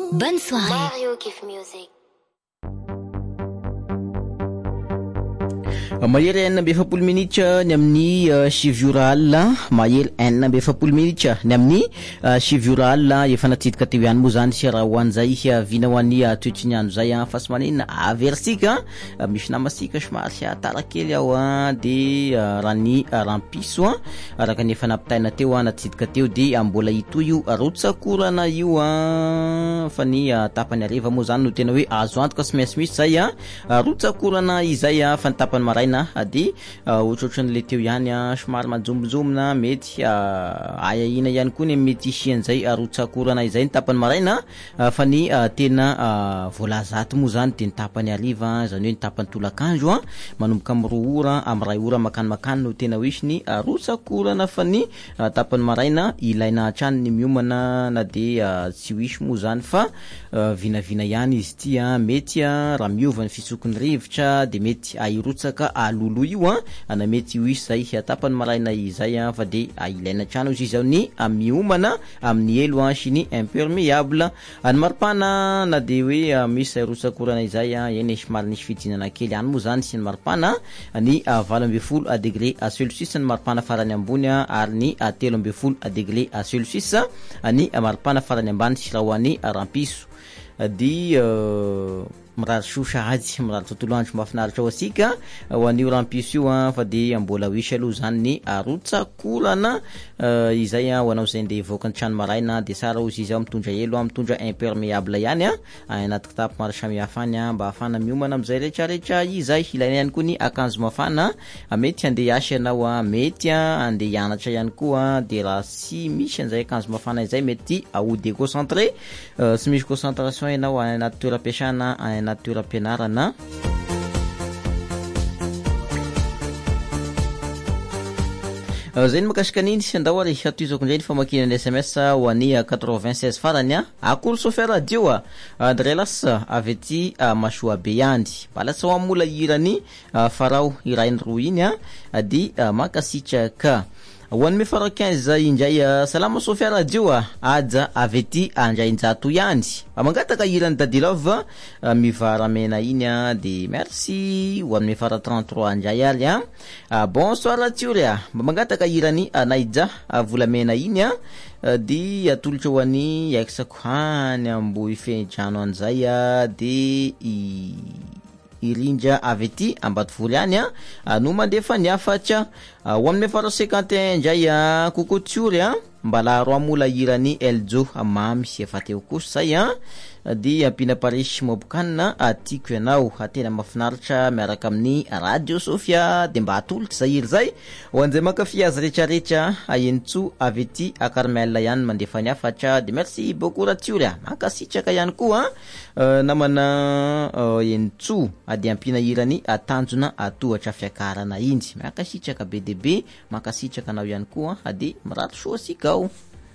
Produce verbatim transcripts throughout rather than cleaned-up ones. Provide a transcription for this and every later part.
Bonne soirée. Mario Gift Music. Mahery enina amby efapolo minitra ny amin'ny uh, sivy alina, mahery enina amby efapolo minitra ny amin'ny uh, sivy alina efa natsidika teo ihany moa zany sy raha ho an'izay uh, vina ho an'ny uh, toetry ny andro zay uh, fa sy manina aversika uh, misy namasika somary tara kely ao uh, de uh, raha ny uh, rampiso uh, araka ny efa nampitaina teo uh, natsidika teo de uh, mbola ito io uh, rotsakorana io uh, fa ny uh, tapany areva moa zany no tena hoe azo antoka sy mainsy misy zay uh, uh, rotsakorana izay uh, fa ny tapany maraina ady ohatrohatran'le teo ihany somary manjombonjombona mety ayahina ihany koa ny mety isian'izay rotsakorana izay ny tapany maraina fa ny tena voalazaty moa zany de ny tapany ariva zany hoe ny tapany tolakandro manomboka amin'ny roa ora amin'ny ray ora makany makany no tena hoisy ny rotsakorana fa ny tapany maraina ilaina hatrany ny miomana na de tsy hoisy moa zany fa vinavina ihany izy ty mety raha miova ny fitsokon'ny rivotra de mety ahirotsaka alolo io a na mety hoisy zay tapany maraina izay fa de ilaina trano izy zao ny miomana amin'ny elo sy ny imperméable any maripana na de hoe misy rotsakorana izay eny somary nisy fijinana kely any moa zany sy ny maripana ny valo amby folo degré celsius ny maripana farany ambony ary ny telo amby folo degré celsius ny maripana farany ambany sy raha ho an'ny rampiso di mirary sosa ady mirary tontolo andro mahafinaritra ao asika ho an'io rampiso io fa de mbola hoisy aloha zany ny rotsakorana izay ho anao zay nde voaka ny trano maraina de sara ozy izy ao mitondra elo mitondra imperméable ihany anaty kitapo maro samihafa any mba ahafana miomana am'izay rehetrarehetra izay ilaina ihany koa ny akanjo mafana mety andeha hiasa ianao mety andeha hianatra ihany koa de raha sy misy an'izay akanjo mafana izay mety ao déconcentré sy misy concentration ianao anaty toeram-piasana anaty toeram-pianarana zay ny makasika niny sy andao ary atoizako indray ny famakinany S M S ho an'ny quatre-vingt-seize farany akolo sofer radio a Andrelas avy aty masoa be andy balasa ho amola irany farao irainy roa iny a di makasitraka hoan'ny mefara quinze indray salama sofer radio a aja avy aty andrainjato ihany mangataka irany dadilova mivaramena iny a de merci hoan'ny mefara trente-trois indray ary a bonsoir tiory a mangataka irany naija volamena iny a di atolotra ho an'ny iaksako hany ambo ifedrano an'izay a de irindra avy aty Ambatvory any no mandefa ny afatra ho amin'ny mefara cinquante et un indray koko tiory a mbala roa mola irany eljo mamy efa teo kosa zay di ampina parisy mobokanina atiako ianao tena mafinaritra miaraka amin'ny radio Sofia de mba atolotra zay iry zay ho an'izay mankafy azy rehetrarehetra aentso avy aty Carmel ihany mandefa ny afatra de merci beaucoup ratiory mankasitraka ihany koa namana entso de ampina irany tanjona atohatra fiakarana indy mankasitraka be de be mankasitraka anao ihany koa de mirato soa asika ao.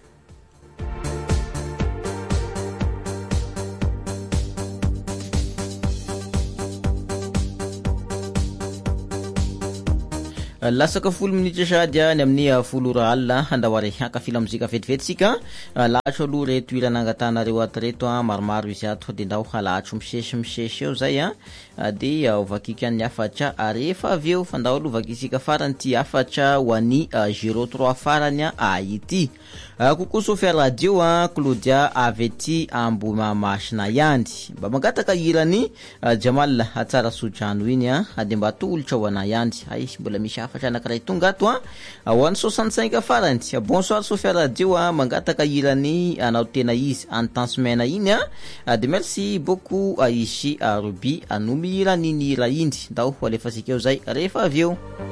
Lasaka folo minitra sady ny amin'ny folo ora alina andao ary hankafila muzika vetivety sika lahatro aloha reto irana angatanareo ato reto maromaro izy ato de ndao lahatro misesy misesy eo zay de ovakika ny afatra rehefa avy eo fa ndao aloha vakisika farany ty afatra ho an'ny zéro trois farany ity koko sofer radio Claudia avy aty Ambohimahamasina ihany mba mangataka irany Jamal atsara sodrano iny de mba atolotra ho ana ihany ay mbola misy afatra anankiray tonga ato ho an'ny soixante-cinq farany bonsoir sofer radio mangataka irany anao tena izy antansomena iny de merci beaucoup ici Ruby anomy irany iny ira iny ndao alefasika eo zay rehefa avy eo.